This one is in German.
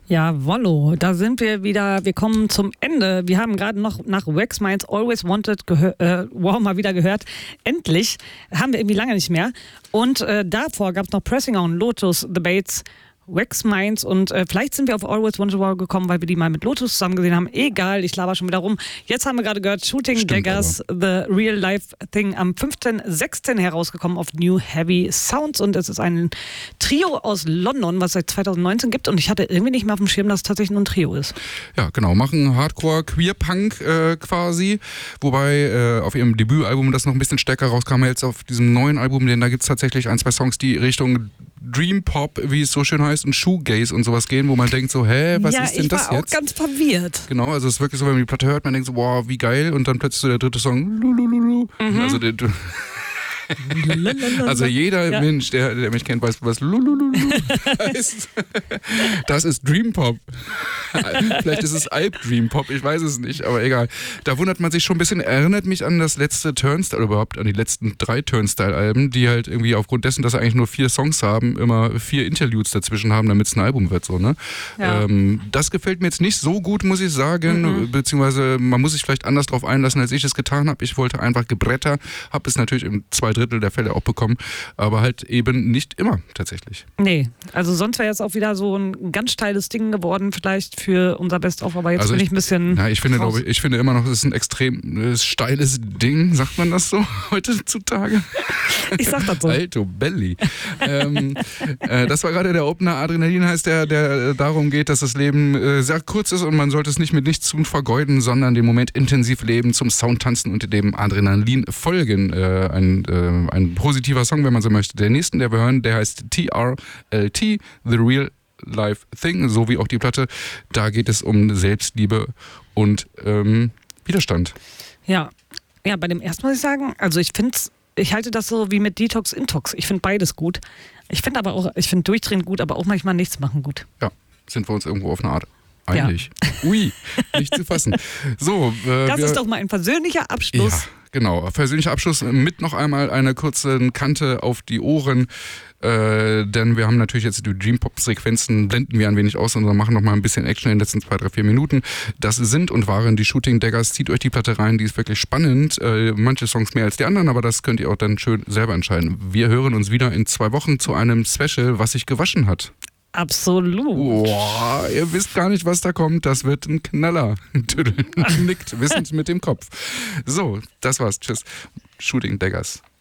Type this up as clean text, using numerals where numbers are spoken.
Jawollo, da sind wir wieder. Wir kommen zum Ende. Wir haben gerade noch nach Wax Minds Always Wanted mal wieder gehört. Endlich. Haben wir irgendwie lange nicht mehr. Und davor gab es noch Pressing On, Lotus, The Bates, Wax Minds und vielleicht sind wir auf Always Wanted War gekommen, weil wir die mal mit Lotus zusammen gesehen haben. Egal, ich laber schon wieder rum. Jetzt haben wir gerade gehört, Shooting Daggers, The Real Life Thing, am 15.06. herausgekommen auf New Heavy Sounds und es ist ein Trio aus London, was es seit 2019 gibt und ich hatte irgendwie nicht mehr auf dem Schirm, dass es tatsächlich nur ein Trio ist. Ja, genau, machen Hardcore Queer-Punk quasi, wobei auf ihrem Debütalbum das noch ein bisschen stärker rauskam, jetzt auf diesem neuen Album, denn da gibt es tatsächlich ein, zwei Songs, die Richtung Dream Pop, wie es so schön heißt, und Shoegaze und sowas gehen, wo man denkt so, was ist denn das jetzt? Ja, ich war auch ganz verwirrt. Genau, also es ist wirklich so, wenn man die Platte hört, man denkt so, wow, wie geil, und dann plötzlich so der dritte Song, lulululu. Also also jeder Mensch, der mich kennt, weiß, was lulululu heißt. Das ist Dream Pop. Vielleicht ist es Alp Dream Pop, ich weiß es nicht, aber egal. Da wundert man sich schon ein bisschen, erinnert mich an das letzte Turnstile, oder überhaupt an die letzten 3 Turnstile-Alben, die halt irgendwie aufgrund dessen, dass sie eigentlich nur 4 Songs haben, immer 4 Interludes dazwischen haben, damit es ein Album wird, so, ne? Ja. Das gefällt mir jetzt nicht so gut, muss ich sagen, beziehungsweise man muss sich vielleicht anders drauf einlassen, als ich es getan habe. Ich wollte einfach Gebretter, habe es natürlich im 2/3 der Fälle auch bekommen, aber halt eben nicht immer tatsächlich. Nee, also sonst wäre jetzt auch wieder so ein ganz steiles Ding geworden, vielleicht für unser Best-of, aber jetzt also bin ich ein bisschen. Ja, ich finde immer noch, es ist ein extrem steiles Ding, sagt man das so heutzutage? Ich sag das so. Alto Belly. Das war gerade der Opener. Adrenalin heißt der darum geht, dass das Leben sehr kurz ist und man sollte es nicht mit nichts tun vergeuden, sondern den Moment intensiv leben, zum Sound tanzen und dem Adrenalin folgen. Ein positiver Song, wenn man so möchte. Der nächsten, der wir hören, der heißt TRLT, The Real Life Thing, so wie auch die Platte. Da geht es um Selbstliebe und Widerstand. Ja, bei dem ersten muss ich sagen, also ich halte das so wie mit Detox, Intox. Ich finde beides gut. Ich finde Durchdrehen gut, aber auch manchmal nichts machen gut. Ja, sind wir uns irgendwo auf eine Art einig. Ja. Ui, nicht zu fassen. So, das ist doch mal ein persönlicher Abschluss. Ja, genau. Persönlicher Abschluss mit noch einmal einer kurzen Kante auf die Ohren. Denn wir haben natürlich jetzt die Dream-Pop-Sequenzen, blenden wir ein wenig aus und machen noch mal ein bisschen Action in den letzten 2, 3, 4 Minuten. Das sind und waren die Shooting Daggers. Zieht euch die Platte rein, die ist wirklich spannend. Manche Songs mehr als die anderen, aber das könnt ihr auch dann schön selber entscheiden. Wir hören uns wieder in 2 Wochen zu einem Special, was sich gewaschen hat. Absolut. Boah, ihr wisst gar nicht, was da kommt. Das wird ein Knaller. Nickt wissend mit dem Kopf. So, das war's. Tschüss. Shooting Daggers.